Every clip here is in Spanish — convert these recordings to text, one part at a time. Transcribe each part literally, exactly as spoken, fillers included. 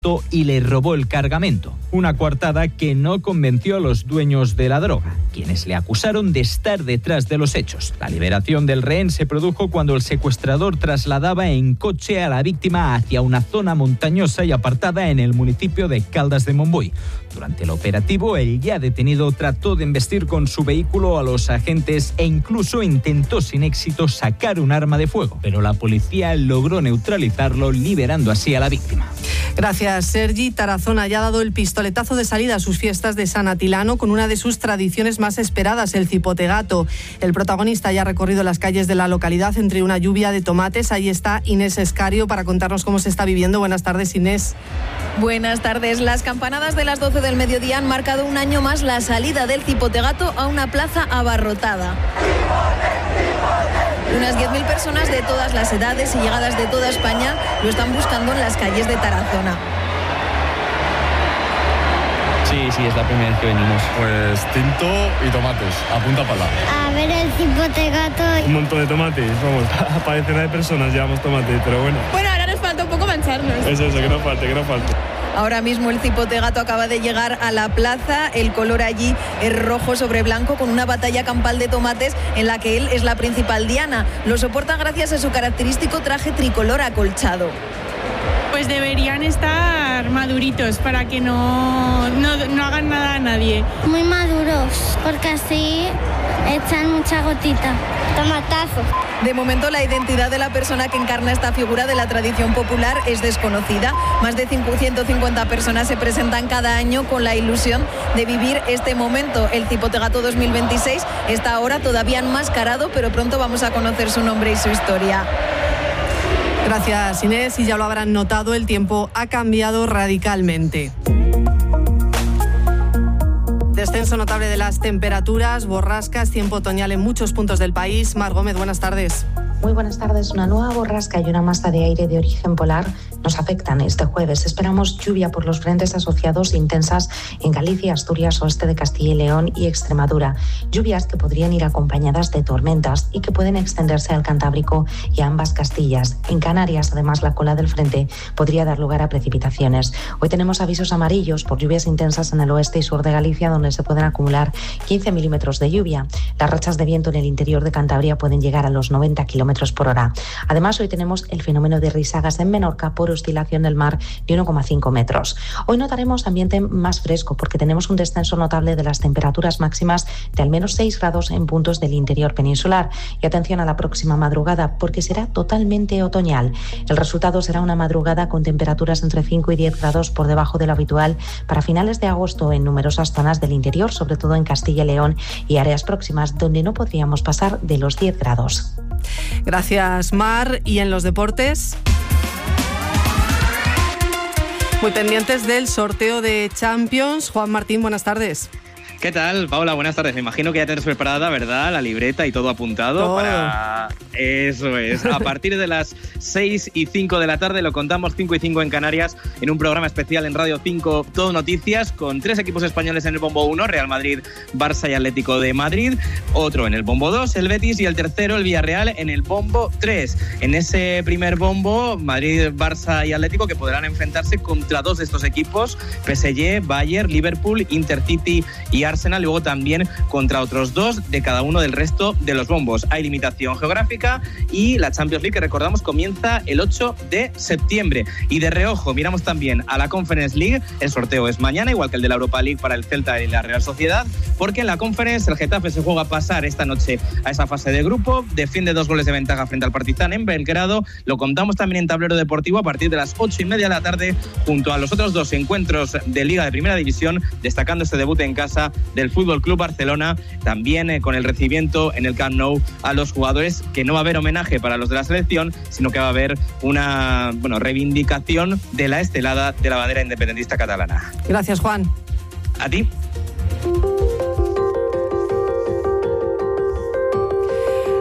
moto y le robó el cargamento. Una coartada que no convenció a los dueños de la droga, quienes le acusaron de estar detrás de los hechos. La liberación del rehén se produjo cuando el secuestrador trasladaba en coche a la víctima hacia una zona montañosa y apartada en el municipio de Caldas de Montbui. Durante el operativo, el ya detenido trató de embestir con su vehículo a los agentes e incluso intentó sin éxito sacar un arma de fuego, pero la policía logró neutralizarlo, liberando así a la víctima. Gracias, Sergi. Tarazona ya ha dado el pistoletazo de salida a sus fiestas de San Atilano con una de sus tradiciones más esperadas, el cipotegato. El protagonista ya ha recorrido las calles de la localidad entre una lluvia de tomates. Ahí está Inés Escario para contarnos cómo se está viviendo. Buenas tardes, Inés. Buenas tardes. Las campanadas de las doce del mediodía han marcado un año más la salida del cipotegato a una plaza abarrotada. Unas diez mil personas de todas las edades y llegadas de toda España lo están buscando en las calles de Tarazona. Sí, sí, es la primera vez que venimos. Pues tinto y tomates, a punta pala. A ver el cipotegato. Un montón de tomates, vamos, para decenas de personas llevamos tomates, pero bueno. Bueno, ahora nos falta un poco mancharnos. Eso, eso, que no falte, que no falte. Ahora mismo el cipotegato acaba de llegar a la plaza. El color allí es rojo sobre blanco con una batalla campal de tomates en la que él es la principal diana. Lo soporta gracias a su característico traje tricolor acolchado. Pues deberían estar maduritos para que no, no, no hagan nada a nadie. Muy maduros, porque así echan mucha gotita. Tomatazo. De momento la identidad de la persona que encarna esta figura de la tradición popular es desconocida. Más de ciento cincuenta personas se presentan cada año con la ilusión de vivir este momento. El cipotegato dos mil veintiséis está ahora todavía enmascarado, pero pronto vamos a conocer su nombre y su historia. Gracias, Inés. Y ya lo habrán notado, el tiempo ha cambiado radicalmente. Descenso notable de las temperaturas, borrascas, tiempo otoñal en muchos puntos del país. Mar Gómez, buenas tardes. Muy buenas tardes. Una nueva borrasca y una masa de aire de origen polar nos afectan este jueves. Esperamos lluvia por los frentes asociados intensas en Galicia, Asturias, oeste de Castilla y León y Extremadura. Lluvias que podrían ir acompañadas de tormentas y que pueden extenderse al Cantábrico y a ambas Castillas. En Canarias, además, la cola del frente podría dar lugar a precipitaciones. Hoy tenemos avisos amarillos por lluvias intensas en el oeste y sur de Galicia, donde se pueden acumular quince milímetros de lluvia. Las rachas de viento en el interior de Cantabria pueden llegar a los noventa kilómetros por hora. Además, hoy tenemos el fenómeno de risagas en Menorca por oscilación del mar de uno coma cinco metros. Hoy notaremos ambiente más fresco porque tenemos un descenso notable de las temperaturas máximas de al menos seis grados en puntos del interior peninsular. Y atención a la próxima madrugada porque será totalmente otoñal. El resultado será una madrugada con temperaturas entre cinco y diez grados por debajo de lo habitual para finales de agosto en numerosas zonas del interior, sobre todo en Castilla y León y áreas próximas donde no podríamos pasar de los diez grados. Gracias, Mar. ¿Y en los deportes? Muy pendientes del sorteo de Champions. Juan Martín, buenas tardes. ¿Qué tal, Paula? Buenas tardes. Me imagino que ya tendrás preparada, ¿verdad?, la libreta y todo apuntado. Todo. Para... Eso es. A partir de las seis y cinco de la tarde, lo contamos, cinco y cinco en Canarias, en un programa especial en Radio cinco, Todo Noticias, con tres equipos españoles en el bombo uno, Real Madrid, Barça y Atlético de Madrid, otro en el bombo dos, el Betis, y el tercero, el Villarreal, en el bombo tres. En ese primer bombo, Madrid, Barça y Atlético, que podrán enfrentarse contra dos de estos equipos, P S G, Bayern, Liverpool, Intercity y Arsenal, luego también contra otros dos de cada uno del resto de los bombos. Hay limitación geográfica y la Champions League, que recordamos, comienza el ocho de septiembre. Y de reojo miramos también a la Conference League. El sorteo es mañana, igual que el de la Europa League para el Celta y la Real Sociedad, porque en la Conference el Getafe se juega a pasar esta noche a esa fase de grupo, defiende dos goles de ventaja frente al Partizan en Belgrado. Lo contamos también en Tablero Deportivo a partir de las ocho y media de la tarde, junto a los otros dos encuentros de Liga de Primera División, destacando este debut en casa del Fútbol Club Barcelona, también eh, con el recibimiento en el Camp Nou a los jugadores, que no va a haber homenaje para los de la selección, sino que va a haber una bueno, reivindicación de la estelada de la bandera independentista catalana. Gracias, Juan. A ti. Este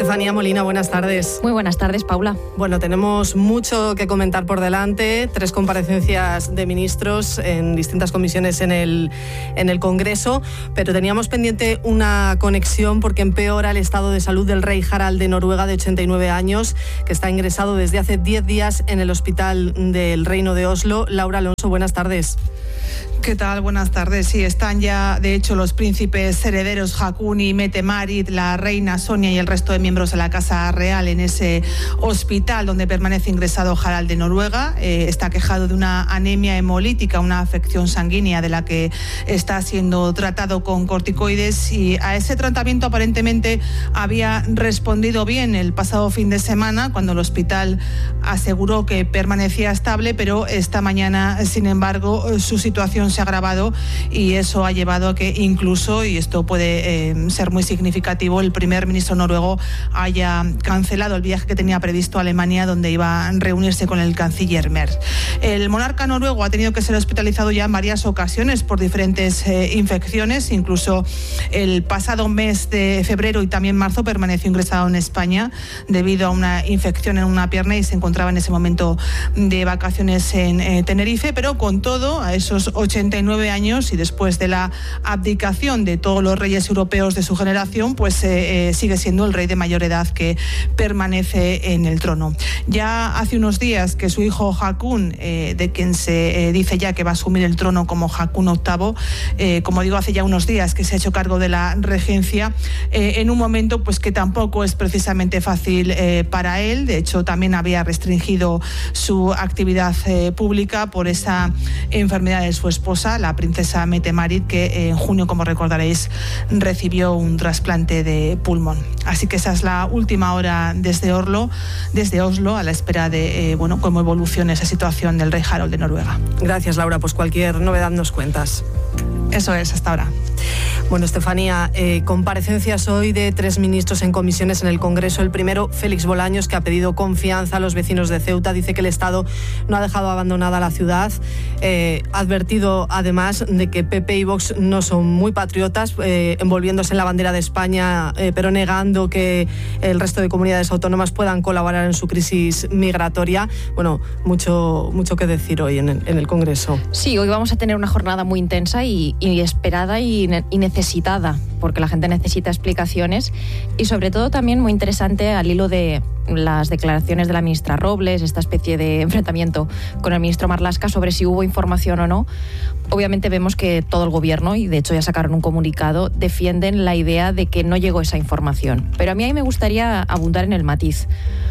Estefanía Molina, buenas tardes. Muy buenas tardes, Paula. Bueno, tenemos mucho que comentar por delante, tres comparecencias de ministros en distintas comisiones en el, en el Congreso, pero teníamos pendiente una conexión porque empeora el estado de salud del rey Harald de Noruega, de ochenta y nueve años, que está ingresado desde hace diez días en el hospital del Reino de Oslo. Laura Alonso, buenas tardes. ¿Qué tal? Buenas tardes. Sí, están ya, de hecho, los príncipes herederos Haakon y Mette-Marit, la reina Sonia y el resto de miembros de la Casa Real en ese hospital donde permanece ingresado Harald de Noruega. Eh, está quejado de una anemia hemolítica, una afección sanguínea de la que está siendo tratado con corticoides, y a ese tratamiento aparentemente había respondido bien el pasado fin de semana cuando el hospital aseguró que permanecía estable, pero esta mañana, sin embargo, su situación se ha agravado y eso ha llevado a que incluso, y esto puede eh, ser muy significativo, el primer ministro noruego haya cancelado el viaje que tenía previsto a Alemania, donde iba a reunirse con el canciller Merz. El monarca noruego ha tenido que ser hospitalizado ya en varias ocasiones por diferentes eh, infecciones, incluso el pasado mes de febrero y también marzo permaneció ingresado en España debido a una infección en una pierna y se encontraba en ese momento de vacaciones en eh, Tenerife, pero con todo, a esos ochenta y nueve años y después de la abdicación de todos los reyes europeos de su generación, pues eh, eh, sigue siendo el rey de mayor edad que permanece en el trono. Ya hace unos días que su hijo Haakon, eh, de quien se eh, dice ya que va a asumir el trono como Haakon octavo, eh, como digo, hace ya unos días que se ha hecho cargo de la regencia, eh, en un momento pues que tampoco es precisamente fácil eh, para él. De hecho, también había restringido su actividad eh, pública por esa enfermedad de su esposa, la princesa Mette-Marit, que en junio, como recordaréis, recibió un trasplante de pulmón. Así que esa es la última hora desde Oslo, desde Oslo, a la espera de eh, bueno, cómo evolucione esa situación del rey Harald de Noruega. Gracias, Laura. Pues cualquier novedad nos cuentas. Eso es, hasta ahora. Bueno, Estefanía, eh, comparecencias hoy de tres ministros en comisiones en el Congreso. El primero, Félix Bolaños, que ha pedido confianza a los vecinos de Ceuta. Dice que el Estado no ha dejado abandonada la ciudad. Eh, ha advertido, además, de que P P y Vox no son muy patriotas, eh, envolviéndose en la bandera de España, eh, pero negando que el resto de comunidades autónomas puedan colaborar en su crisis migratoria. Bueno, mucho, mucho que decir hoy en el, en el Congreso. Sí, hoy vamos a tener una jornada muy intensa y, y esperada y, y necesitada, porque la gente necesita explicaciones, y sobre todo también muy interesante al hilo de las declaraciones de la ministra Robles, esta especie de enfrentamiento con el ministro Marlaska sobre si hubo información o no. Obviamente vemos que todo el gobierno, y de hecho ya sacaron un comunicado, defienden la idea de que no llegó esa información. Pero a mí ahí me gustaría abundar en el matiz.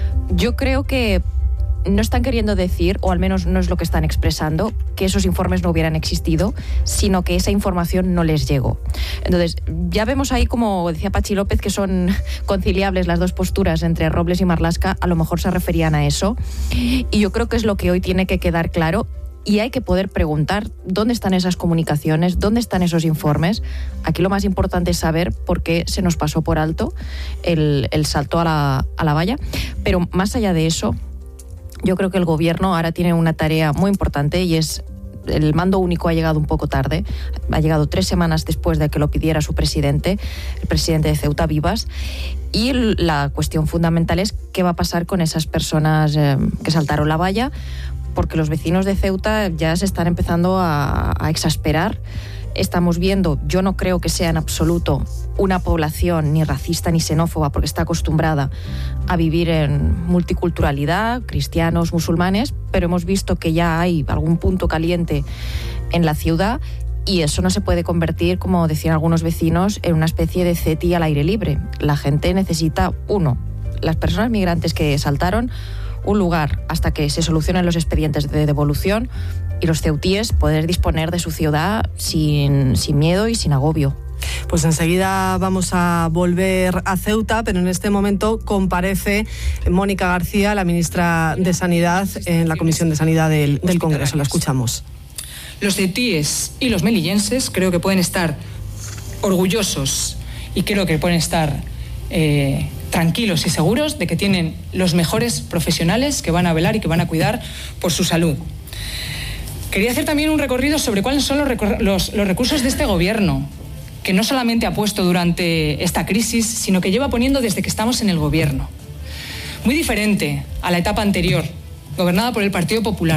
Yo creo que no están queriendo decir, o al menos no es lo que están expresando, que esos informes no hubieran existido, sino que esa información no les llegó. Entonces, ya vemos ahí, como decía Pachi López, que son conciliables las dos posturas entre Robles y Marlaska. A lo mejor se referían a eso. Y yo creo que es lo que hoy tiene que quedar claro. Y hay que poder preguntar dónde están esas comunicaciones, dónde están esos informes. Aquí lo más importante es saber por qué se nos pasó por alto el, el salto a la, a la valla. Pero más allá de eso, yo creo que el gobierno ahora tiene una tarea muy importante, y es: el mando único ha llegado un poco tarde, ha llegado tres semanas después de que lo pidiera su presidente, el presidente de Ceuta, Vivas, y la cuestión fundamental es qué va a pasar con esas personas eh, que saltaron la valla, porque los vecinos de Ceuta ya se están empezando a, a exasperar. Estamos viendo, yo no creo que sea en absoluto una población ni racista ni xenófoba, porque está acostumbrada a vivir en multiculturalidad, cristianos, musulmanes, pero hemos visto que ya hay algún punto caliente en la ciudad, y eso no se puede convertir, como decían algunos vecinos, en una especie de ceti al aire libre. La gente necesita, uno, las personas migrantes que saltaron, un lugar hasta que se solucionen los expedientes de devolución, y los ceutíes poder disponer de su ciudad sin, sin miedo y sin agobio. Pues enseguida vamos a volver a Ceuta, pero en este momento comparece Mónica García, la ministra de Sanidad, en la Comisión de Sanidad del, del Congreso. La escuchamos. Los ceutíes y los melillenses creo que pueden estar orgullosos, y creo que pueden estar eh, tranquilos y seguros de que tienen los mejores profesionales que van a velar y que van a cuidar por su salud. Quería hacer también un recorrido sobre cuáles son los, recor- los, los recursos de este gobierno. que no solamente ha puesto durante esta crisis, sino que lleva poniendo desde que estamos en el gobierno. Muy diferente a la etapa anterior, gobernada por el Partido Popular.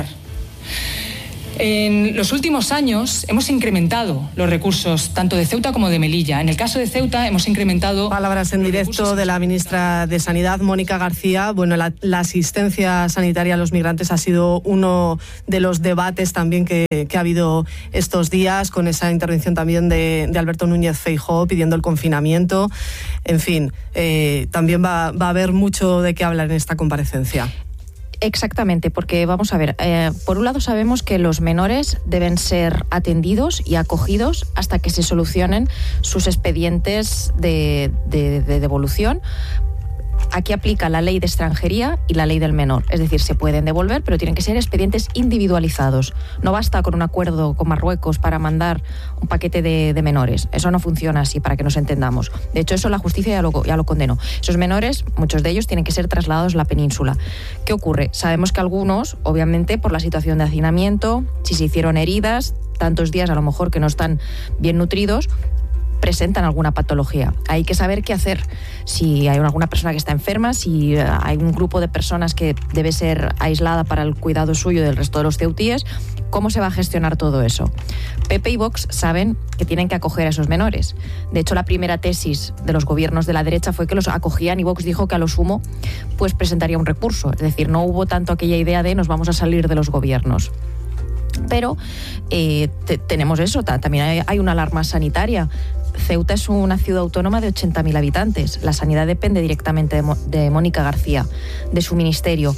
En los últimos años hemos incrementado los recursos tanto de Ceuta como de Melilla. En el caso de Ceuta hemos incrementado... Palabras en directo de la ministra de Sanidad, Mónica García. Bueno, la, la asistencia sanitaria a los migrantes ha sido uno de los debates también que, que ha habido estos días, con esa intervención también de, de Alberto Núñez Feijóo pidiendo el confinamiento. En fin, eh, también va, va a haber mucho de qué hablar en esta comparecencia. Exactamente, porque vamos a ver, eh, por un lado sabemos que los menores deben ser atendidos y acogidos hasta que se solucionen sus expedientes de, de, de devolución. Aquí aplica la ley de extranjería y la ley del menor, es decir, se pueden devolver, pero tienen que ser expedientes individualizados. No basta con un acuerdo con Marruecos para mandar un paquete de, de menores. Eso no funciona así, para que nos entendamos. De hecho, eso la justicia ya lo, ya lo condenó. Esos menores, muchos de ellos, tienen que ser trasladados a la península. ¿Qué ocurre? Sabemos que algunos, obviamente, por la situación de hacinamiento, si se hicieron heridas, tantos días a lo mejor que no están bien nutridos, presentan alguna patología. Hay que saber qué hacer. Si hay alguna persona que está enferma, si hay un grupo de personas que debe ser aislada para el cuidado suyo del resto de los ceutíes, ¿cómo se va a gestionar todo eso? P P y Vox saben que tienen que acoger a esos menores. De hecho, la primera tesis de los gobiernos de la derecha fue que los acogían y Vox dijo que a lo sumo pues presentaría un recurso. Es decir, no hubo tanto aquella idea de nos vamos a salir de los gobiernos. Pero eh, te, tenemos eso, también hay, hay una alarma sanitaria. Ceuta es una ciudad autónoma de ochenta mil habitantes. La sanidad depende directamente de, Mo, de Mónica García, de su ministerio.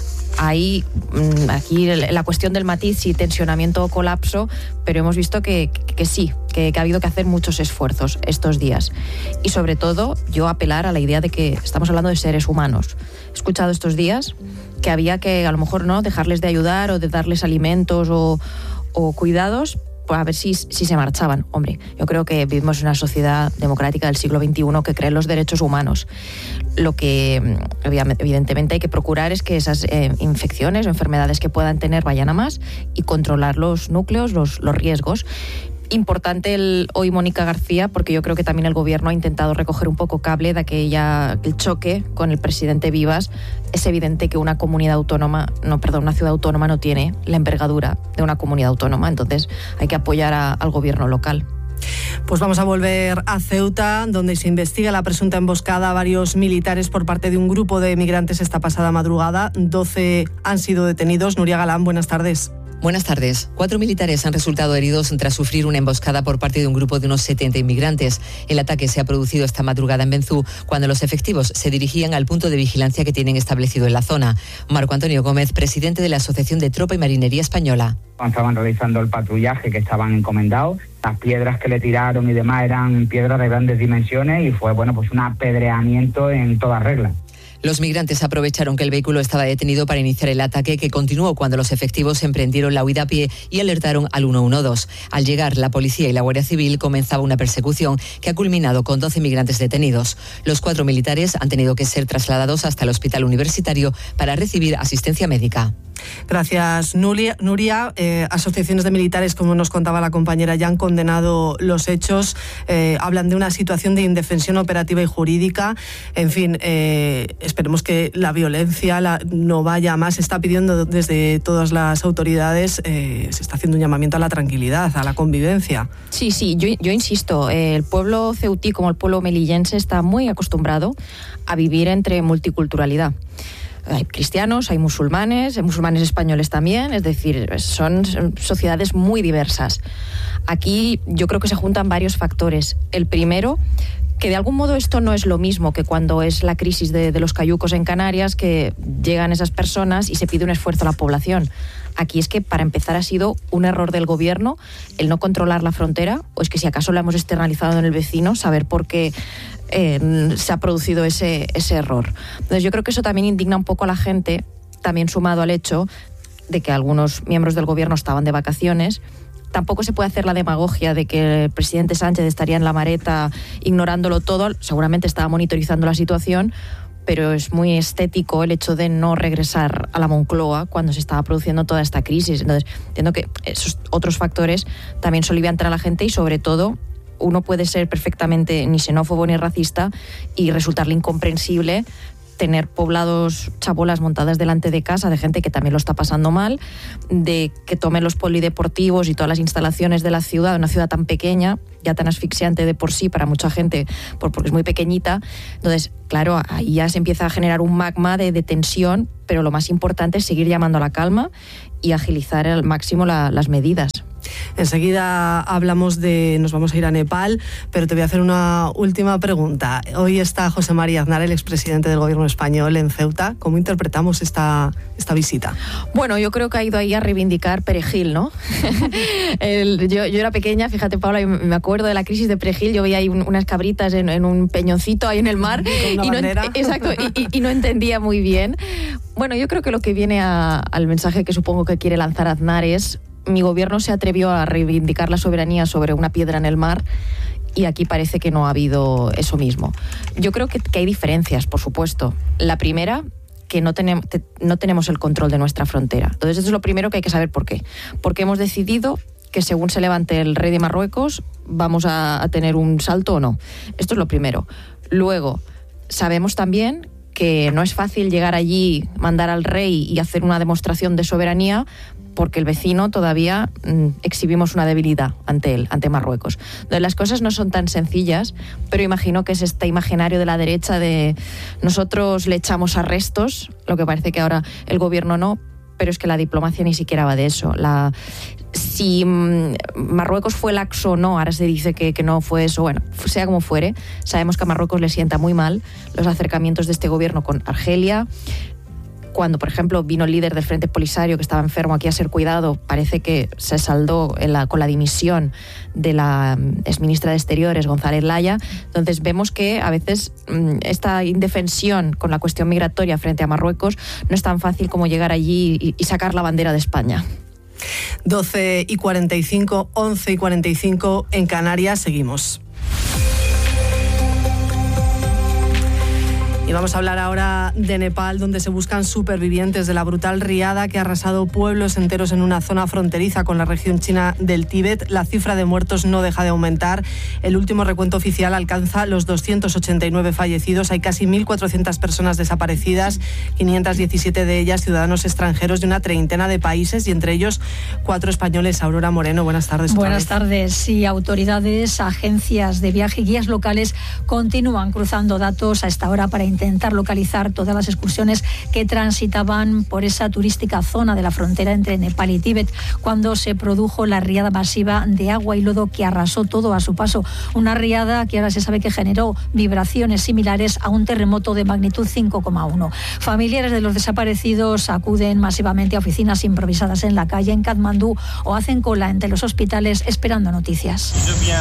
Hay aquí la cuestión del matiz, si tensionamiento o colapso, pero hemos visto que, que, que sí, que, que ha habido que hacer muchos esfuerzos estos días. Y sobre todo, yo apelar a la idea de que estamos hablando de seres humanos. He escuchado estos días que había que, a lo mejor, no dejarles de ayudar o de darles alimentos o, o cuidados, pues a ver si, si se marchaban. Hombre, yo creo que vivimos en una sociedad democrática del siglo veintiuno que cree en los derechos humanos. Lo que evidentemente hay que procurar es que esas eh, infecciones o enfermedades que puedan tener vayan a más y controlar los núcleos, los, los riesgos. Importante el, hoy Mónica García, porque yo creo que también el gobierno ha intentado recoger un poco cable de aquella, el choque con el presidente Vivas. Es evidente que una comunidad autónoma, no, perdón, una ciudad autónoma no tiene la envergadura de una comunidad autónoma, entonces hay que apoyar a, al gobierno local. Pues vamos a volver a Ceuta, donde se investiga la presunta emboscada a varios militares por parte de un grupo de migrantes esta pasada madrugada. doce han sido detenidos. Nuria Galán, buenas tardes. Buenas tardes. Cuatro militares han resultado heridos tras sufrir una emboscada por parte de un grupo de unos setenta inmigrantes. El ataque se ha producido esta madrugada en Benzú, cuando los efectivos se dirigían al punto de vigilancia que tienen establecido en la zona. Marco Antonio Gómez, presidente de la Asociación de Tropa y Marinería Española. Estaban realizando el patrullaje que estaban encomendados. Las piedras que le tiraron y demás eran piedras de grandes dimensiones y fue, bueno, pues un apedreamiento en toda regla. Los migrantes aprovecharon que el vehículo estaba detenido para iniciar el ataque, que continuó cuando los efectivos emprendieron la huida a pie y alertaron al uno uno dos. Al llegar, la policía y la Guardia Civil comenzaba una persecución que ha culminado con doce migrantes detenidos. Los cuatro militares han tenido que ser trasladados hasta el hospital universitario para recibir asistencia médica. Gracias, Nuria. Nuria eh, asociaciones de militares, como nos contaba la compañera, ya han condenado los hechos. Eh, hablan de una situación de indefensión operativa y jurídica. En fin, eh, esperemos que la violencia la, no vaya más. Se está pidiendo desde todas las autoridades, eh, se está haciendo un llamamiento a la tranquilidad, a la convivencia. Sí, sí, yo, yo insisto, eh, el pueblo ceutí como el pueblo melillense está muy acostumbrado a vivir entre multiculturalidad. Hay cristianos, hay musulmanes, hay musulmanes españoles también, es decir, son sociedades muy diversas. Aquí yo creo que se juntan varios factores. El primero, que de algún modo esto no es lo mismo que cuando es la crisis de, de los cayucos en Canarias, que llegan esas personas y se pide un esfuerzo a la población. Aquí es que, para empezar, ha sido un error del gobierno el no controlar la frontera, o es que si acaso la hemos externalizado en el vecino, saber por qué eh, se ha producido ese, ese error. Entonces yo creo que eso también indigna un poco a la gente, también sumado al hecho de que algunos miembros del gobierno estaban de vacaciones. Tampoco se puede hacer la demagogia de que el presidente Sánchez estaría en la mareta ignorándolo todo. Seguramente estaba monitorizando la situación, pero es muy estético el hecho de no regresar a la Moncloa cuando se estaba produciendo toda esta crisis. Entonces, entiendo que esos otros factores también soliviantan a la gente y, sobre todo, uno puede ser perfectamente ni xenófobo ni racista y resultarle incomprensible tener poblados chabolas montadas delante de casa de gente que también lo está pasando mal, de que tomen los polideportivos y todas las instalaciones de la ciudad, una ciudad tan pequeña, ya tan asfixiante de por sí para mucha gente, porque es muy pequeñita. Entonces, claro, ahí ya se empieza a generar un magma de, de tensión, pero lo más importante es seguir llamando a la calma y agilizar al máximo la, las medidas. Enseguida hablamos de, nos vamos a ir a Nepal, pero te voy a hacer una última pregunta. Hoy está José María Aznar, el expresidente del gobierno español, en Ceuta. ¿Cómo interpretamos esta, esta visita? Bueno, yo creo que ha ido ahí a reivindicar Perejil, ¿no? el, yo, yo era pequeña, fíjate, Paula, y me acuerdo de la crisis de Perejil. Yo veía ahí un, unas cabritas en, en un peñoncito ahí en el mar. Con una y bandera. No, exacto, y, y, y no entendía muy bien. Bueno, yo creo que lo que viene a, al mensaje que supongo que quiere lanzar Aznar es: mi gobierno se atrevió a reivindicar la soberanía sobre una piedra en el mar y aquí parece que no ha habido eso mismo. Yo creo que, que hay diferencias, por supuesto. La primera, que no, tenem, te, no tenemos el control de nuestra frontera. Entonces, eso es lo primero que hay que saber por qué. Porque hemos decidido que según se levante el rey de Marruecos vamos a, a tener un salto o no. Esto es lo primero. Luego, sabemos también que no es fácil llegar allí, mandar al rey y hacer una demostración de soberanía, porque el vecino todavía mmm, exhibimos una debilidad ante él, ante Marruecos. Entonces, las cosas no son tan sencillas, pero imagino que es este imaginario de la derecha de nosotros le echamos arrestos, lo que parece que ahora el gobierno no, pero es que la diplomacia ni siquiera va de eso. La, si mmm, Marruecos fue laxo o no, ahora se dice que, que no fue eso, bueno, sea como fuere, sabemos que a Marruecos le sienta muy mal los acercamientos de este gobierno con Argelia. Cuando, por ejemplo, vino el líder del Frente Polisario, que estaba enfermo, aquí a ser cuidado, parece que se saldó en la, con la dimisión de la exministra de Exteriores, González Laya. Entonces vemos que a veces mmm, esta indefensión con la cuestión migratoria frente a Marruecos no es tan fácil como llegar allí y, y sacar la bandera de España. doce y cuarenta y cinco, once y cuarenta y cinco en Canarias, seguimos. Y vamos a hablar ahora de Nepal, donde se buscan supervivientes de la brutal riada que ha arrasado pueblos enteros en una zona fronteriza con la región china del Tíbet. La cifra de muertos no deja de aumentar. El último recuento oficial alcanza los doscientos ochenta y nueve fallecidos. Hay casi mil cuatrocientas personas desaparecidas, quinientos diecisiete de ellas ciudadanos extranjeros de una treintena de países y entre ellos cuatro españoles. Aurora Moreno, buenas tardes. Buenas tardes. Sí, autoridades, agencias de viaje y guías locales continúan cruzando datos a esta hora para intentar localizar todas las excursiones que transitaban por esa turística zona de la frontera entre Nepal y Tíbet cuando se produjo la riada masiva de agua y lodo que arrasó todo a su paso. Una riada que ahora se sabe que generó vibraciones similares a un terremoto de magnitud cinco coma uno. Familiares de los desaparecidos acuden masivamente a oficinas improvisadas en la calle en Katmandú o hacen cola entre los hospitales esperando noticias.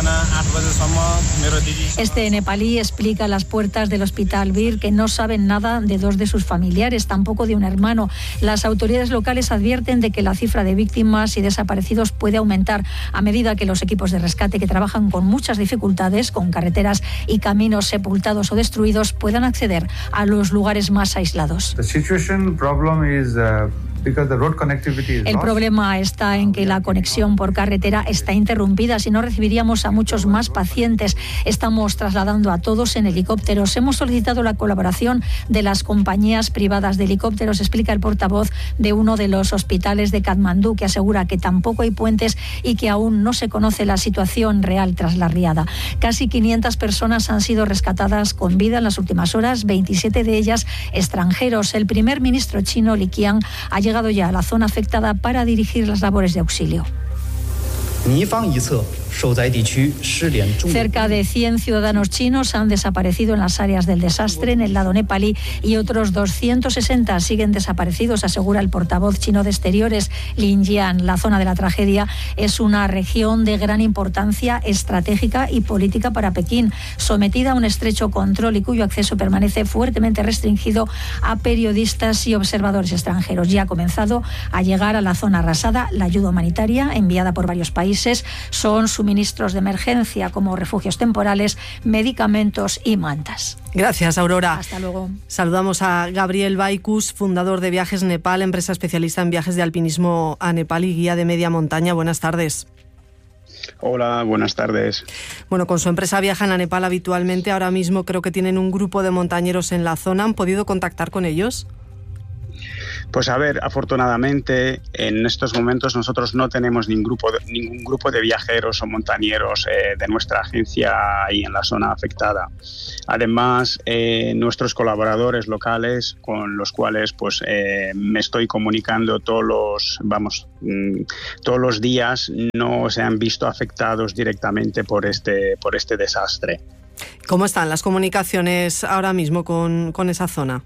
Este nepalí explica a las puertas del hospital Bir que no saben nada de dos de sus familiares, tampoco de un hermano. Las autoridades locales advierten de que la cifra de víctimas y desaparecidos puede aumentar a medida que los equipos de rescate, que trabajan con muchas dificultades, con carreteras y caminos sepultados o destruidos, puedan acceder a los lugares más aislados. The situation problem is, uh... El problema está en que la conexión por carretera está interrumpida. Si no, recibiríamos a muchos más pacientes. Estamos trasladando a todos en helicópteros. Hemos solicitado la colaboración de las compañías privadas de helicópteros, explica el portavoz de uno de los hospitales de Katmandú, que asegura que tampoco hay puentes y que aún no se conoce la situación real tras la riada. Casi quinientas personas han sido rescatadas con vida en las últimas horas, veintisiete de ellas extranjeros. El primer ministro chino, Li Qiang, ha llegado llegado ya a la zona afectada para dirigir las labores de auxilio. Cerca de cien ciudadanos chinos han desaparecido en las áreas del desastre en el lado nepalí y otros doscientos sesenta siguen desaparecidos, asegura el portavoz chino de Exteriores, Lin Jian. La zona de la tragedia es una región de gran importancia estratégica y política para Pekín, sometida a un estrecho control y cuyo acceso permanece fuertemente restringido a periodistas y observadores extranjeros. Ya ha comenzado a llegar a la zona arrasada la ayuda humanitaria enviada por varios países. Son suministros de emergencia como refugios temporales, medicamentos y mantas. Gracias, Aurora. Hasta luego. Saludamos a Gabriel Baikus, fundador de Viajes Nepal, empresa especialista en viajes de alpinismo a Nepal y guía de media montaña. Buenas tardes. Hola, buenas tardes. Bueno, con su empresa viajan a Nepal habitualmente. Ahora mismo creo que tienen un grupo de montañeros en la zona. ¿Han podido contactar con ellos? Pues a ver, afortunadamente en estos momentos nosotros no tenemos ningún grupo de, ningún grupo de viajeros o montañeros eh, de nuestra agencia ahí en la zona afectada. Además, eh, nuestros colaboradores locales con los cuales pues eh, me estoy comunicando todos los, vamos, mmm, todos los días no se han visto afectados directamente por este, por este desastre. ¿Cómo están las comunicaciones ahora mismo con, con esa zona?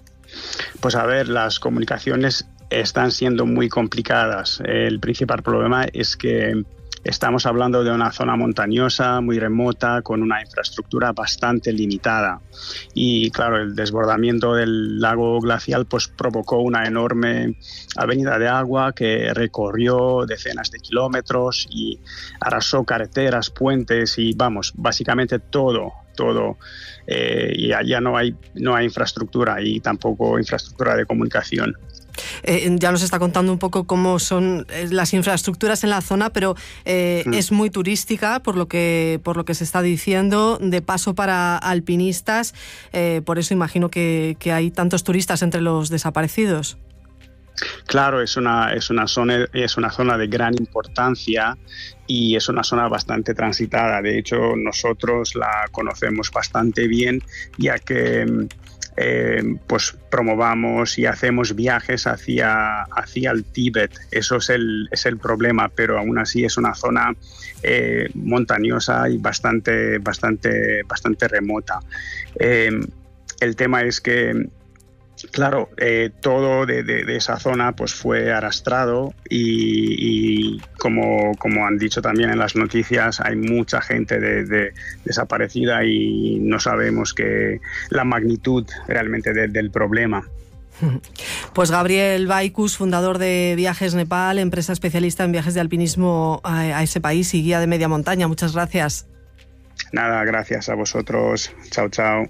Pues a ver, las comunicaciones están siendo muy complicadas. El principal problema es que estamos hablando de una zona montañosa, muy remota, con una infraestructura bastante limitada. Y claro, el desbordamiento del lago glacial pues provocó una enorme avenida de agua que recorrió decenas de kilómetros y arrasó carreteras, puentes y, vamos, básicamente todo, todo. Eh, y allá no hay, no hay infraestructura y tampoco infraestructura de comunicación. Eh, ya nos está contando un poco cómo son las infraestructuras en la zona, pero eh, mm. es muy turística, por lo que por lo que se está diciendo, de paso para alpinistas. Eh, por eso imagino que, que hay tantos turistas entre los desaparecidos. Claro, es una, es una zona, es una zona de gran importancia y es una zona bastante transitada. De hecho, nosotros la conocemos bastante bien, ya que eh, pues promovamos y hacemos viajes hacia, hacia el Tíbet. Eso es el, es el problema, pero aún así es una zona eh, montañosa y bastante, bastante, bastante remota. Eh, el tema es que Claro, eh, todo de, de, de esa zona pues fue arrastrado y, y como, como han dicho también en las noticias, hay mucha gente de, de desaparecida y no sabemos que la magnitud realmente de, del problema. Pues Gabriel Baikus, fundador de Viajes Nepal, empresa especialista en viajes de alpinismo a, a ese país y guía de media montaña. Muchas gracias. Nada, gracias a vosotros. Chao, chao.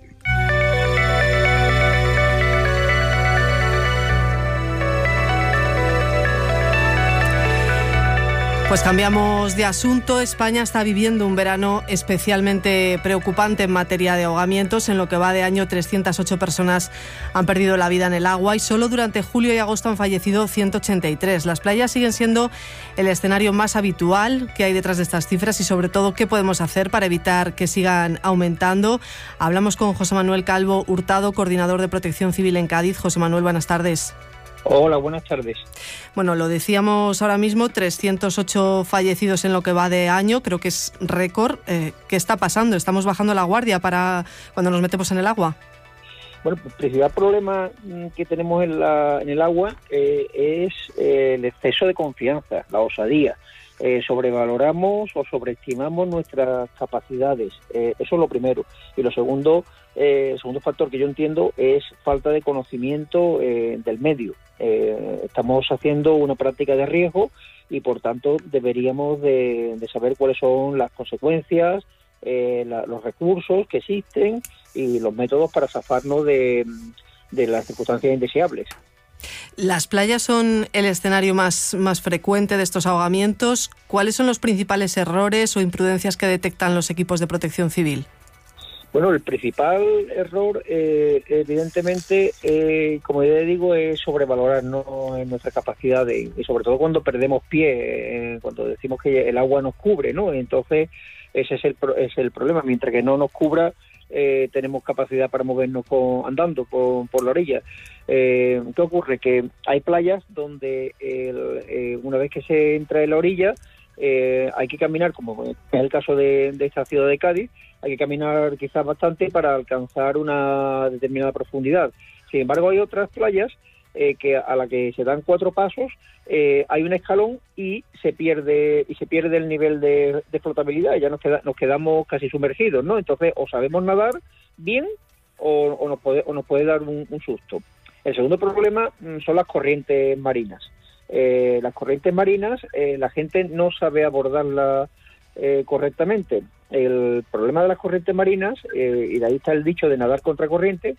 Pues cambiamos de asunto. España está viviendo un verano especialmente preocupante en materia de ahogamientos. En lo que va de año, trescientas ocho personas han perdido la vida en el agua y solo durante julio y agosto han fallecido ciento ochenta y tres. Las playas siguen siendo el escenario más habitual. ¿Qué hay detrás de estas cifras y sobre todo qué podemos hacer para evitar que sigan aumentando? Hablamos con José Manuel Calvo Hurtado, coordinador de Protección Civil en Cádiz. José Manuel, buenas tardes. Hola, buenas tardes. Bueno, lo decíamos ahora mismo, trescientos ocho fallecidos en lo que va de año, creo que es récord. Eh, ¿Qué está pasando? ¿Estamos bajando la guardia para cuando nos metemos en el agua? Bueno, el principal problema que tenemos en, la, en el agua eh, es eh, el exceso de confianza, la osadía. Eh, sobrevaloramos o sobreestimamos nuestras capacidades. Eh, eso es lo primero. Y lo segundo, eh, el segundo factor que yo entiendo es falta de conocimiento eh, del medio. Eh, estamos haciendo una práctica de riesgo y por tanto deberíamos de, de saber cuáles son las consecuencias, eh, la, los recursos que existen y los métodos para zafarnos de, de las circunstancias indeseables. Las playas son el escenario más, más frecuente de estos ahogamientos. ¿Cuáles son los principales errores o imprudencias que detectan los equipos de protección civil? Bueno, el principal error, eh, evidentemente, eh, como ya digo, es sobrevalorarnos en nuestra capacidad de, y sobre todo cuando perdemos pie, eh, cuando decimos que el agua nos cubre, ¿no? Entonces, ese es el, es el problema. Mientras que no nos cubra, eh, tenemos capacidad para movernos con, andando por, por la orilla. Eh, ¿Qué ocurre? Que hay playas donde el, eh, una vez que se entra en la orilla, eh, hay que caminar, como es el caso de, de esta ciudad de Cádiz, hay que caminar quizás bastante para alcanzar una determinada profundidad. Sin embargo, hay otras playas eh, que a la que se dan cuatro pasos, eh, hay un escalón y se pierde y se pierde el nivel de, de flotabilidad y ya nos, queda, nos quedamos casi sumergidos, ¿no? Entonces, o sabemos nadar bien o, o, nos, puede, o nos puede dar un, un susto. El segundo problema son las corrientes marinas. Eh, las corrientes marinas, eh, la gente no sabe abordarlas eh, correctamente. El problema de las corrientes marinas, eh, y de ahí está el dicho de nadar contra corriente,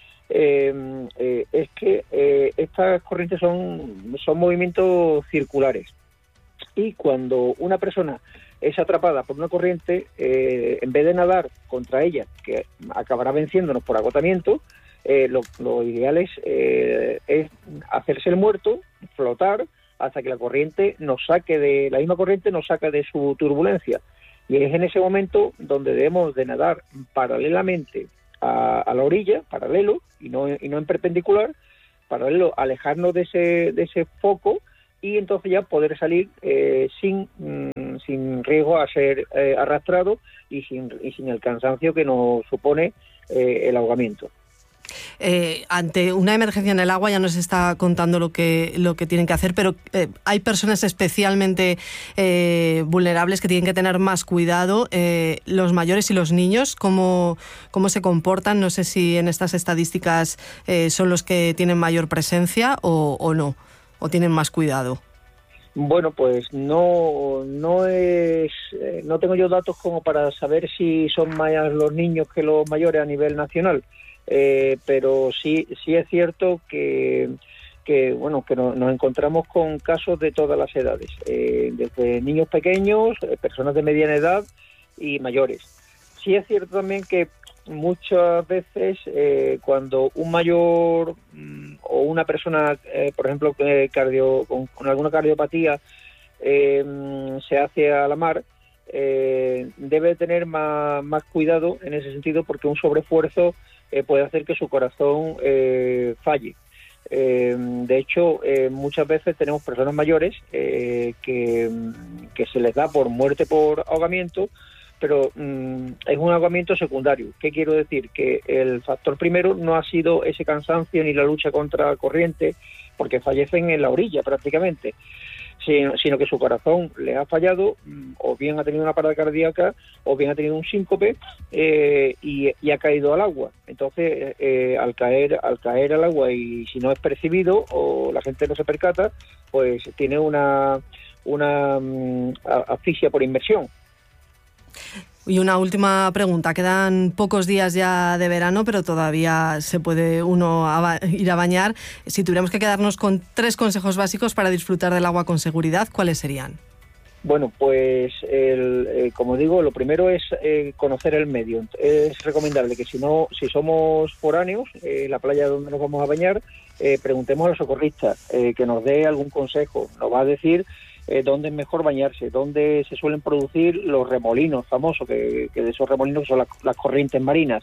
eh, eh, es que eh, estas corrientes son, son movimientos circulares. y cuando una persona es atrapada por una corriente, eh, en vez de nadar contra ella, que acabará venciéndonos por agotamiento, eh, lo, lo ideal es, eh, es hacerse el muerto, flotar, hasta que la corriente nos saque de, la misma corriente nos saque de su turbulencia. Y es en ese momento donde debemos de nadar paralelamente a, a la orilla, paralelo, y no, y no en perpendicular, paralelo, alejarnos de ese, de ese foco, y entonces ya poder salir eh, sin, mm, sin riesgo a ser eh, arrastrado y sin, y sin el cansancio que nos supone eh, el ahogamiento. Eh, ante una emergencia en el agua ya nos está contando lo que lo que tienen que hacer, pero eh, hay personas especialmente eh, vulnerables que tienen que tener más cuidado, eh, los mayores y los niños, ¿cómo, cómo se comportan? No sé si en estas estadísticas eh, son los que tienen mayor presencia o, o no, o tienen más cuidado. Bueno, pues no no es eh, no tengo yo datos como para saber si son más los niños que los mayores a nivel nacional. Eh, pero sí sí es cierto que, que bueno que no, nos encontramos con casos de todas las edades, eh, desde niños pequeños, eh, personas de mediana edad y mayores. Sí es cierto también que muchas veces eh, cuando un mayor mm, o una persona, eh, por ejemplo, eh, cardio, con, con alguna cardiopatía eh, se hace a la mar, eh, debe tener más, más cuidado en ese sentido, porque un sobreesfuerzo Eh, puede hacer que su corazón eh, falle. Eh, de hecho, eh, muchas veces tenemos personas mayores eh, que, que se les da por muerte por ahogamiento, pero mm, es un ahogamiento secundario. ¿Qué quiero decir? Que el factor primero no ha sido ese cansancio ni la lucha contra la corriente, porque fallecen en la orilla prácticamente, sino, sino que su corazón le ha fallado, o bien ha tenido una parada cardíaca, o bien ha tenido un síncope eh, y, y ha caído al agua. Entonces, eh, al caer al caer al agua, y si no es percibido o la gente no se percata, pues tiene una, una um, asfixia por inmersión. Y una última pregunta. Quedan pocos días ya de verano, pero todavía se puede uno a ba- ir a bañar. Si tuviéramos que quedarnos con tres consejos básicos para disfrutar del agua con seguridad, ¿cuáles serían? Bueno, pues el, eh, como digo, lo primero es eh, conocer el medio. Es recomendable que si no, si somos foráneos, eh, la playa donde nos vamos a bañar, eh, preguntemos a los socorristas eh, que nos dé algún consejo. Nos va a decir Eh, dónde es mejor bañarse, dónde se suelen producir los remolinos famosos, que, que de esos remolinos son las, las corrientes marinas.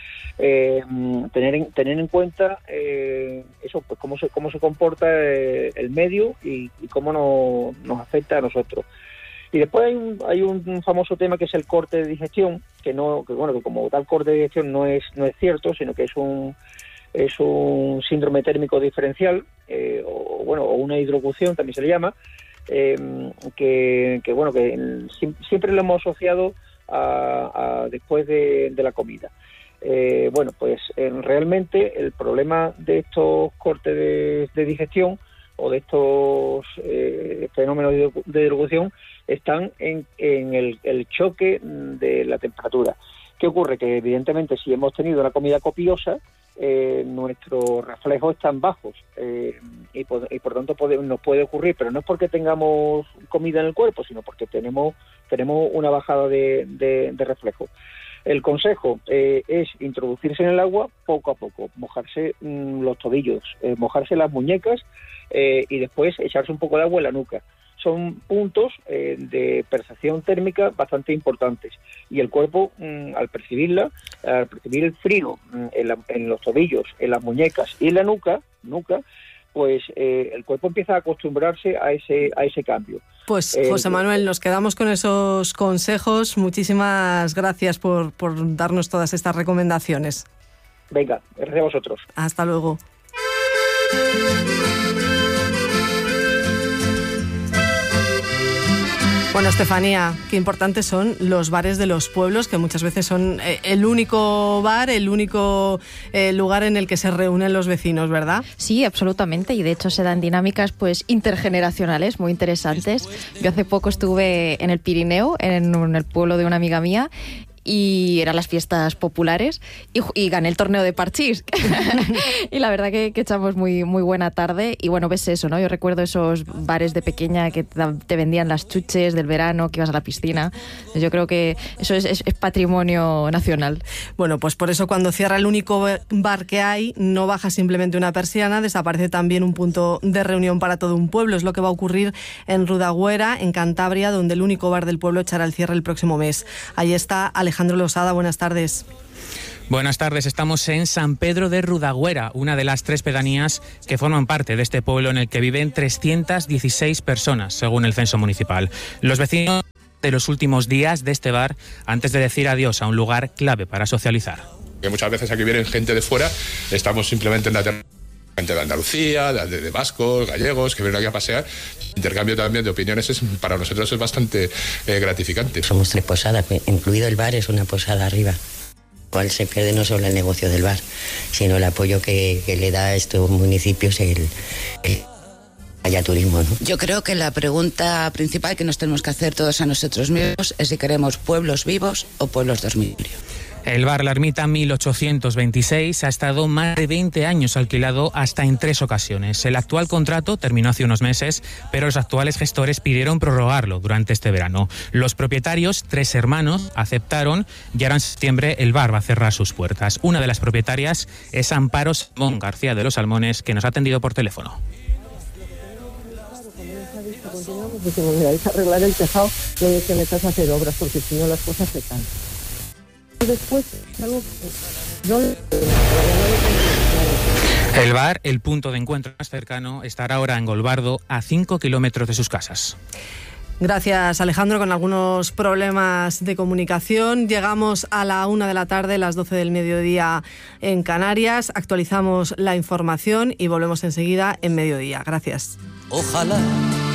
Eh, tener, en, tener en cuenta eh, eso, pues cómo se cómo se comporta eh, el medio y, y cómo no, nos afecta a nosotros. Y después hay un, hay un famoso tema que es el corte de digestión, que no que bueno que como tal corte de digestión no es no es cierto, sino que es un es un síndrome térmico diferencial, eh, o bueno o una hidrocución también se le llama. Eh, que, que bueno que el, siempre lo hemos asociado a, a después de, de la comida. Eh, bueno, pues eh, realmente el problema de estos cortes de, de digestión o de estos eh, fenómenos de, de hidrocución están en, en el, el choque de la temperatura. ¿Qué ocurre? Que evidentemente si hemos tenido una comida copiosa, eh, nuestros reflejos están bajos eh, y, por, y por tanto puede, nos puede ocurrir, pero no es porque tengamos comida en el cuerpo, sino porque tenemos tenemos una bajada de, de, de reflejos. El consejo eh, es introducirse en el agua poco a poco, mojarse mmm, los tobillos, eh, mojarse las muñecas eh, y después echarse un poco de agua en la nuca. Son puntos eh, de percepción térmica bastante importantes, y el cuerpo mmm, al percibirla, al percibir el frío mmm, en, la, en los tobillos, en las muñecas y en la nuca, nuca pues eh, el cuerpo empieza a acostumbrarse a ese a ese cambio. Pues José Manuel, nos quedamos con esos consejos. Muchísimas gracias por, por darnos todas estas recomendaciones. Venga, gracias a vosotros. Hasta luego. Bueno, Estefanía, qué importantes son los bares de los pueblos, que muchas veces son eh, el único bar, el único eh, lugar en el que se reúnen los vecinos, ¿verdad? Sí, absolutamente, y de hecho se dan dinámicas pues intergeneracionales muy interesantes. Yo hace poco estuve en el Pirineo, en, en el pueblo de una amiga mía, y eran las fiestas populares y, y gané el torneo de parchís. Y la verdad que, que echamos muy, muy buena tarde y bueno, ves eso, ¿no? Yo recuerdo esos bares de pequeña que te vendían las chuches del verano, que ibas a la piscina. Yo creo que eso es, es, es patrimonio nacional. Bueno, pues por eso cuando cierra el único bar que hay, no baja simplemente una persiana, desaparece también un punto de reunión para todo un pueblo. Es lo que va a ocurrir en Rudagüera, en Cantabria, donde el único bar del pueblo echará el cierre el próximo mes. Ahí está Alejandro Losada, buenas tardes. Buenas tardes, estamos en San Pedro de Rudagüera, una de las tres pedanías que forman parte de este pueblo en el que viven trescientas dieciséis personas, según el censo municipal. Los vecinos de los últimos días de este bar antes de decir adiós a un lugar clave para socializar. Que muchas veces aquí vienen gente de fuera, estamos simplemente en la tierra, gente de Andalucía, de, de vascos, gallegos, que vienen aquí a pasear. Intercambio también de opiniones es, para nosotros es bastante eh, gratificante. Somos tres posadas, incluido el bar, es una posada arriba. Cual se pierde no solo el negocio del bar, sino el apoyo que, que le da a estos municipios el, el haya turismo, ¿no? Yo creo que la pregunta principal que nos tenemos que hacer todos a nosotros mismos es si queremos pueblos vivos o pueblos dormitorio. El bar La Ermita mil ochocientos veintiséis ha estado más de veinte años alquilado hasta en tres ocasiones. El actual contrato terminó hace unos meses, pero los actuales gestores pidieron prorrogarlo durante este verano. Los propietarios, tres hermanos, aceptaron y ahora en septiembre el bar va a cerrar sus puertas. Una de las propietarias es Amparo Simón García de los Salmones, que nos ha atendido por teléfono. Si me vais a arreglar el tejado, no hay que metas a hacer obras, porque si no las cosas se caen. Después, algo que no... El bar, el punto de encuentro más cercano, estará ahora en Golbardo, a cinco kilómetros de sus casas. Gracias, Alejandro. Con algunos problemas de comunicación, llegamos a la una de la tarde, las doce del mediodía en Canarias. Actualizamos la información y volvemos enseguida en mediodía. Gracias. Ojalá